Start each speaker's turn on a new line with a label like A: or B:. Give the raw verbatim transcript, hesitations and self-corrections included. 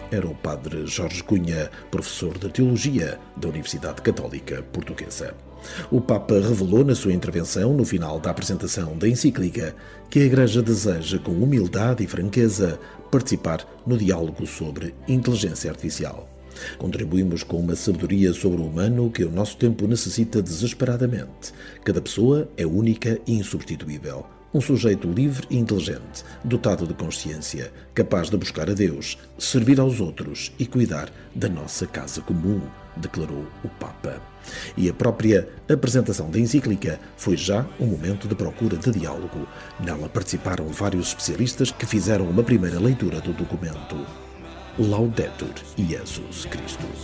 A: era o padre Jorge Cunha, professor de Teologia da Universidade Católica Portuguesa. O Papa revelou na sua intervenção, no final da apresentação da encíclica, que a Igreja deseja, com humildade e franqueza, participar no diálogo sobre inteligência artificial. Contribuímos com uma sabedoria sobre o humano que o nosso tempo necessita desesperadamente. Cada pessoa é única e insubstituível. Um sujeito livre e inteligente, dotado de consciência, capaz de buscar a Deus, servir aos outros e cuidar da nossa casa comum, declarou o Papa. E a própria apresentação da encíclica foi já um momento de procura de diálogo. Nela participaram vários especialistas que fizeram uma primeira leitura do documento. Laudetur Jesus Christus.